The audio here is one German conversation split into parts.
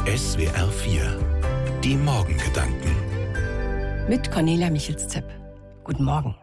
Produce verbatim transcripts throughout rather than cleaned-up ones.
S W R vier. Die Morgengedanken. Mit Cornelia Michels-Zepp. Guten Morgen.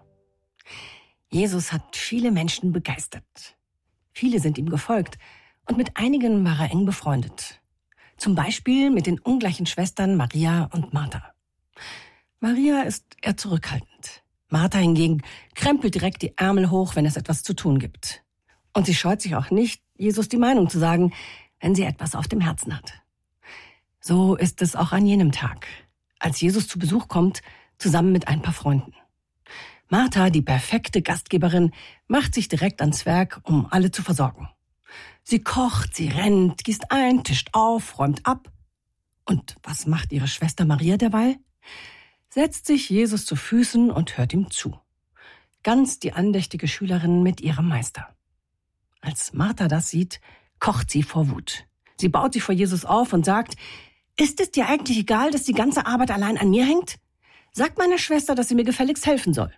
Jesus hat viele Menschen begeistert. Viele sind ihm gefolgt und mit einigen war er eng befreundet. Zum Beispiel mit den ungleichen Schwestern Maria und Martha. Maria ist eher zurückhaltend. Martha hingegen krempelt direkt die Ärmel hoch, wenn es etwas zu tun gibt. Und sie scheut sich auch nicht, Jesus die Meinung zu sagen, wenn sie etwas auf dem Herzen hat. So ist es auch an jenem Tag, als Jesus zu Besuch kommt, zusammen mit ein paar Freunden. Martha, die perfekte Gastgeberin, macht sich direkt ans Werk, um alle zu versorgen. Sie kocht, sie rennt, gießt ein, tischt auf, räumt ab. Und was macht ihre Schwester Maria derweil? Setzt sich Jesus zu Füßen und hört ihm zu. Ganz die andächtige Schülerin mit ihrem Meister. Als Martha das sieht, kocht sie vor Wut. Sie baut sich vor Jesus auf und sagt: Ist es dir eigentlich egal, dass die ganze Arbeit allein an mir hängt? Sag meiner Schwester, dass sie mir gefälligst helfen soll.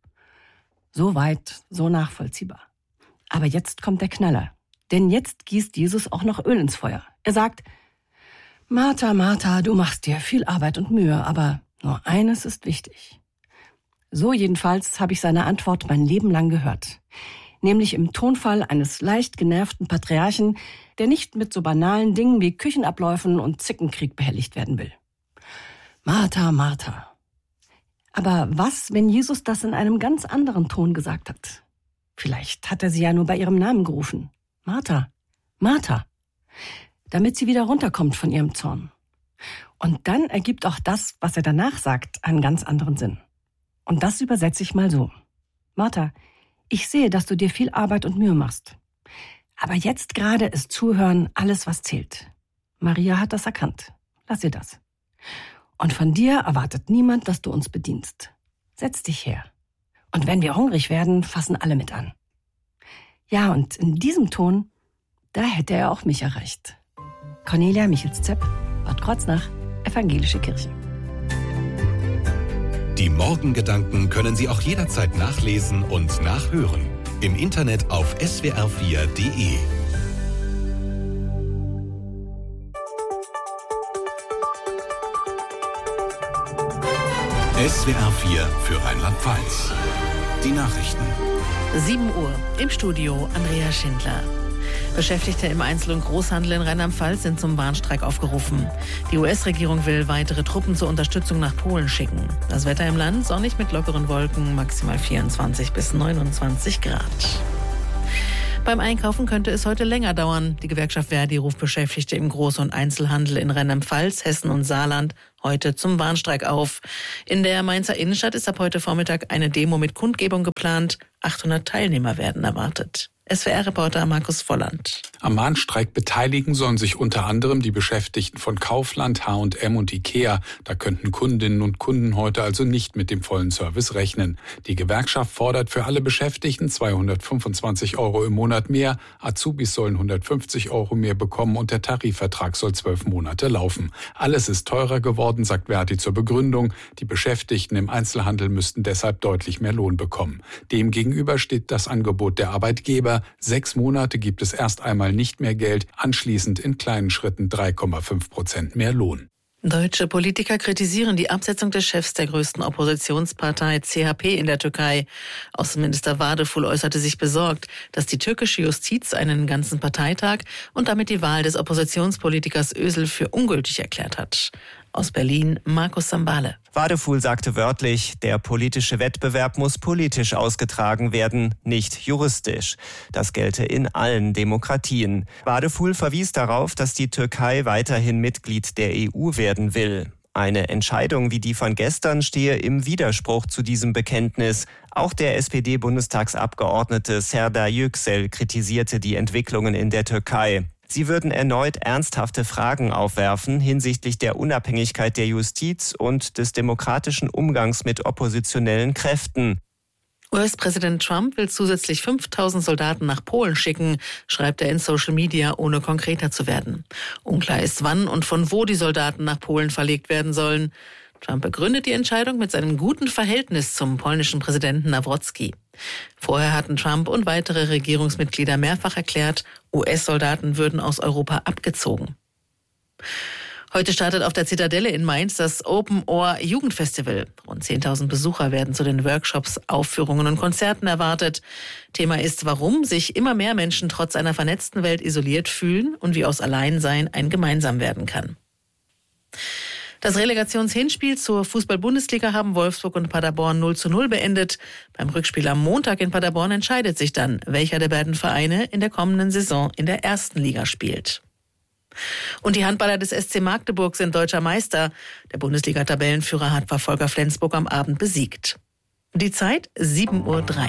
So weit, so nachvollziehbar. Aber jetzt kommt der Knaller. Denn jetzt gießt Jesus auch noch Öl ins Feuer. Er sagt: Martha, Martha, du machst dir viel Arbeit und Mühe, aber nur eines ist wichtig. So jedenfalls habe ich seine Antwort mein Leben lang gehört. Nämlich im Tonfall eines leicht genervten Patriarchen, der nicht mit so banalen Dingen wie Küchenabläufen und Zickenkrieg behelligt werden will. Martha, Martha. Aber was, wenn Jesus das in einem ganz anderen Ton gesagt hat? Vielleicht hat er sie ja nur bei ihrem Namen gerufen. Martha, Martha. Damit sie wieder runterkommt von ihrem Zorn. Und dann ergibt auch das, was er danach sagt, einen ganz anderen Sinn. Und das übersetze ich mal so. Martha, ich sehe, dass du dir viel Arbeit und Mühe machst. Aber jetzt gerade ist Zuhören alles, was zählt. Maria hat das erkannt. Lass ihr das. Und von dir erwartet niemand, dass du uns bedienst. Setz dich her. Und wenn wir hungrig werden, fassen alle mit an. Ja, und in diesem Ton, da hätte er auch mich erreicht. Cornelia Michels-Zepp, Bad Kreuznach, Evangelische Kirche. Die Morgengedanken können Sie auch jederzeit nachlesen und nachhören. Im Internet auf S W R vier Punkt de. S W R vier für Rheinland-Pfalz. Die Nachrichten. sieben Uhr. Im Studio Andrea Schindler. Beschäftigte im Einzel- und Großhandel in Rheinland-Pfalz sind zum Warnstreik aufgerufen. Die U S-Regierung will weitere Truppen zur Unterstützung nach Polen schicken. Das Wetter im Land sonnig mit lockeren Wolken, maximal vierundzwanzig bis neunundzwanzig Grad. Beim Einkaufen könnte es heute länger dauern. Die Gewerkschaft Verdi ruft Beschäftigte im Groß- und Einzelhandel in Rheinland-Pfalz, Hessen und Saarland heute zum Warnstreik auf. In der Mainzer Innenstadt ist ab heute Vormittag eine Demo mit Kundgebung geplant. achthundert Teilnehmer werden erwartet. S W R-Reporter Markus Volland. Am Warnstreik beteiligen sollen sich unter anderem die Beschäftigten von Kaufland, H und M und Ikea. Da könnten Kundinnen und Kunden heute also nicht mit dem vollen Service rechnen. Die Gewerkschaft fordert für alle Beschäftigten zweihundertfünfundzwanzig Euro im Monat mehr. Azubis sollen hundertfünfzig Euro mehr bekommen und der Tarifvertrag soll zwölf Monate laufen. Alles ist teurer geworden, sagt Verdi zur Begründung. Die Beschäftigten im Einzelhandel müssten deshalb deutlich mehr Lohn bekommen. Demgegenüber steht das Angebot der Arbeitgeber. Sechs Monate gibt es erst einmal nicht mehr Geld, anschließend in kleinen Schritten drei Komma fünf Prozent mehr Lohn. Deutsche Politiker kritisieren die Absetzung des Chefs der größten Oppositionspartei C H P in der Türkei. Außenminister Vadeful äußerte sich besorgt, dass die türkische Justiz einen ganzen Parteitag und damit die Wahl des Oppositionspolitikers Özil für ungültig erklärt hat. Aus Berlin, Markus Sambale. Vadeful sagte wörtlich, der politische Wettbewerb muss politisch ausgetragen werden, nicht juristisch. Das gelte in allen Demokratien. Vadeful verwies darauf, dass die Türkei weiterhin Mitglied der E U werden will. Eine Entscheidung wie die von gestern stehe im Widerspruch zu diesem Bekenntnis. Auch der S P D-Bundestagsabgeordnete Serdar Yüksel kritisierte die Entwicklungen in der Türkei. Sie würden erneut ernsthafte Fragen aufwerfen hinsichtlich der Unabhängigkeit der Justiz und des demokratischen Umgangs mit oppositionellen Kräften. U S-Präsident Trump will zusätzlich fünftausend Soldaten nach Polen schicken, schreibt er in Social Media, ohne konkreter zu werden. Unklar ist, wann und von wo die Soldaten nach Polen verlegt werden sollen. Trump begründet die Entscheidung mit seinem guten Verhältnis zum polnischen Präsidenten Nawrocki. Vorher hatten Trump und weitere Regierungsmitglieder mehrfach erklärt, U S-Soldaten würden aus Europa abgezogen. Heute startet auf der Zitadelle in Mainz das Open Ohr Jugendfestival. Rund zehntausend Besucher werden zu den Workshops, Aufführungen und Konzerten erwartet. Thema ist, warum sich immer mehr Menschen trotz einer vernetzten Welt isoliert fühlen und wie aus Alleinsein ein Gemeinsam werden kann. Das Relegationshinspiel zur Fußball-Bundesliga haben Wolfsburg und Paderborn null zu null beendet. Beim Rückspiel am Montag in Paderborn entscheidet sich dann, welcher der beiden Vereine in der kommenden Saison in der ersten Liga spielt. Und die Handballer des S C Magdeburg sind deutscher Meister. Der Bundesliga-Tabellenführer hat Verfolger Flensburg am Abend besiegt. Die Zeit sieben Uhr drei.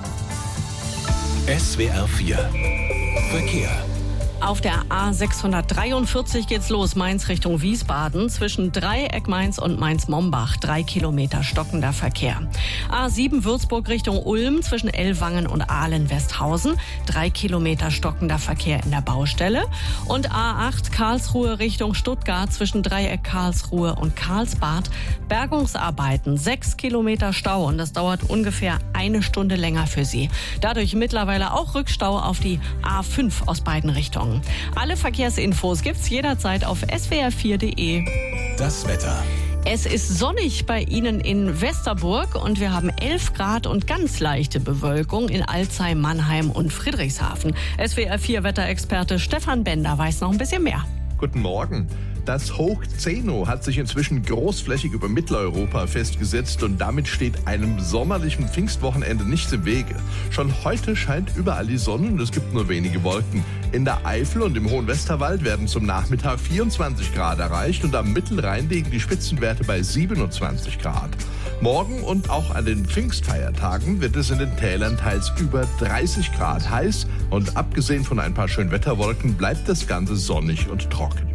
S W R vier Verkehr. Auf der A sechshundertdreiundvierzig geht's los, Mainz Richtung Wiesbaden. Zwischen Dreieck Mainz und Mainz-Mombach. Drei Kilometer stockender Verkehr. A sieben Würzburg Richtung Ulm zwischen Ellwangen und Ahlen-Westhausen. Drei Kilometer stockender Verkehr in der Baustelle. Und A acht Karlsruhe Richtung Stuttgart zwischen Dreieck Karlsruhe und Karlsbad. Bergungsarbeiten. Sechs Kilometer Stau und das dauert ungefähr eine Stunde länger für Sie. Dadurch mittlerweile auch Rückstau auf die A fünf aus beiden Richtungen. Alle Verkehrsinfos gibt's jederzeit auf S W R vier Punkt de. Das Wetter. Es ist sonnig bei Ihnen in Westerburg und wir haben elf Grad und ganz leichte Bewölkung in Alzey, Mannheim und Friedrichshafen. S W R vier Wetterexperte Stefan Bender weiß noch ein bisschen mehr. Guten Morgen. Das Hoch Zeno hat sich inzwischen großflächig über Mitteleuropa festgesetzt und damit steht einem sommerlichen Pfingstwochenende nichts im Wege. Schon heute scheint überall die Sonne und es gibt nur wenige Wolken. In der Eifel und im Hohen Westerwald werden zum Nachmittag vierundzwanzig Grad erreicht und am Mittelrhein liegen die Spitzenwerte bei siebenundzwanzig Grad. Morgen und auch an den Pfingstfeiertagen wird es in den Tälern teils über dreißig Grad heiß und abgesehen von ein paar Schönwetterwolken bleibt das Ganze sonnig und trocken.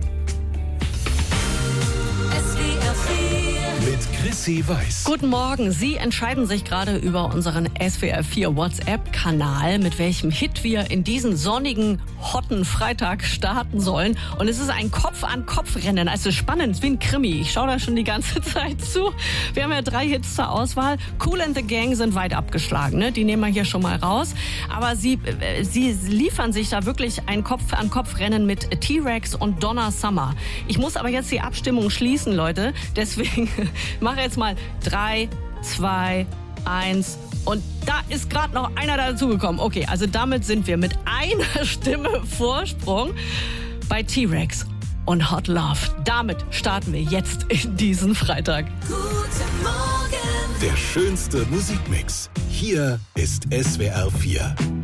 Mit Chrissy Weiß. Guten Morgen. Sie entscheiden sich gerade über unseren S W R vier WhatsApp-Kanal, mit welchem Hit wir in diesen sonnigen, hotten Freitag starten sollen. Und es ist ein Kopf-an-Kopf-Rennen. Also spannend, wie ein Krimi. Ich schaue da schon die ganze Zeit zu. Wir haben ja drei Hits zur Auswahl. Kool and the Gang sind weit abgeschlagen, ne? Die nehmen wir hier schon mal raus. Aber sie, äh, sie liefern sich da wirklich ein Kopf-an-Kopf-Rennen mit T-Rex und Donna Summer. Ich muss aber jetzt die Abstimmung schließen, Leute. Deswegen mache jetzt mal drei, zwei, eins und da ist gerade noch einer dazugekommen. Okay, also damit sind wir mit einer Stimme Vorsprung bei T-Rex und Hot Love. Damit starten wir jetzt in diesen Freitag. Guten Morgen. Der schönste Musikmix. Hier ist S W R vier.